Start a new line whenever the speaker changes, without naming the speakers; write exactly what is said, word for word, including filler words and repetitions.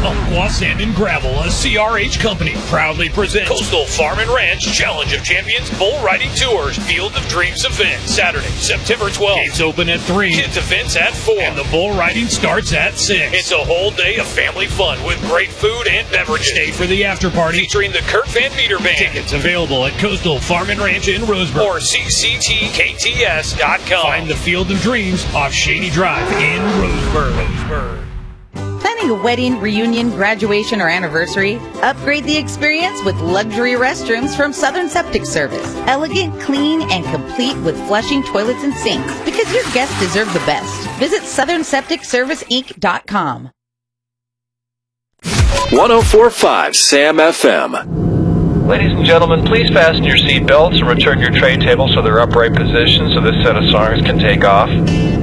Umpqua Sand and Gravel, a C R H company, proudly presents Coastal Farm and Ranch Challenge of Champions Bull Riding Tours Field of Dreams event, Saturday, September twelfth. Gates open at three, kids events at four, and the bull riding starts at six. It's a whole day of family fun with great food and beverages. Stay for the after party featuring the Kurt Van Meter Band. Tickets available at Coastal Farm and Ranch in Roseburg or C C T K T S dot com. Find the Field of Dreams off Shady Drive in Roseburg. Roseburg.
Planning a wedding, reunion, graduation, or anniversary? Upgrade the experience with luxury restrooms from Southern Septic Service. Elegant, clean, and complete with flushing toilets and sinks. Because your guests deserve the best. Visit Southern Septic Service Inc dot com.
one oh four point five Sam F M.
Ladies and gentlemen, please fasten your seat belts and return your tray tables to their upright position so this set of songs can take off.